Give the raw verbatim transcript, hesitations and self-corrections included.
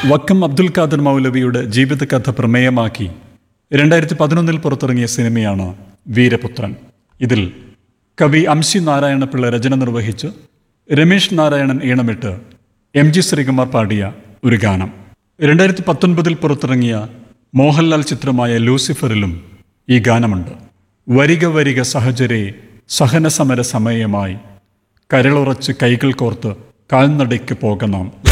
വക്കം അബ്ദുൽ ഖാദർ മൗലവിയുടെ ജീവിതകഥ പ്രമേയമാക്കി രണ്ടായിരത്തി പതിനൊന്നിൽ പുറത്തിറങ്ങിയ സിനിമയാണ് വീരപുത്രൻ. ഇതിൽ കവി അംശി നാരായണപിള്ള രചന നിർവഹിച്ച് രമേശ് നാരായണൻ ഈണമിട്ട് എം ജി ശ്രീകുമാർ പാടിയ ഒരു ഗാനം. രണ്ടായിരത്തി പത്തൊൻപതിൽ പുറത്തിറങ്ങിയ മോഹൻലാൽ ചിത്രമായ ലൂസിഫറിലും ഈ ഗാനമുണ്ട്. വരിക വരിക സഹചരെ സഹനസമര സമയമായി കരളുറച്ച് കൈകൾ കോർത്ത് കാൽനടയ്ക്ക് പോകണം.